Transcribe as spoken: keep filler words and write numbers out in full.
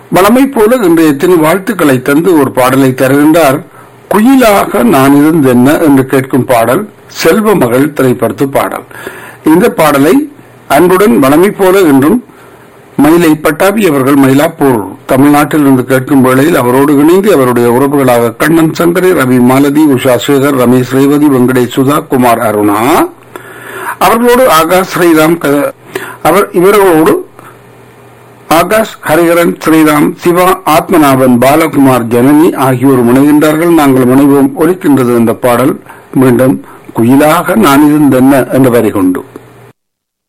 வளமை போல இன்றைய எத்தனை வாழ்த்துக்களை தந்து ஒரு பாடலை தருகின்றார். குயிலாக நான் இருந்தென்ன என்று கேட்கும் பாடல் செல்வ மகள் திரைப்படத்து பாடல். இந்த பாடலை அன்புடன் வளமை போல என்றும் மயிலை பட்டாபி அவர்கள் மயிலாப்பூர் தமிழ்நாட்டில் இருந்து கேட்கும் வேளையில் அவரோடு இணைந்து அவருடைய உறவுகளாக கண்ணன் சங்கரி, ரவி மாலதி, உஷா சேகர், ரமேஷ் ரேவதி, வெங்கடேஷ் சுதா, குமார் அருணா அவர்களோடு ஆகாஷ் ஸ்ரீராம், அவர் இவர்களோடு ஆகாஷ், ஹரிஹரன், ஸ்ரீராம், சிவா, ஆத்மநாபன், பாலகுமார், ஜனனி ஆகியோர் முனைகின்றார்கள். நாங்கள் முனைவோம். ஒலிக்கின்றது இந்த பாடல். மீண்டும் குயிலாக நான் இருந்தென்ன என்ற வரி கொண்டு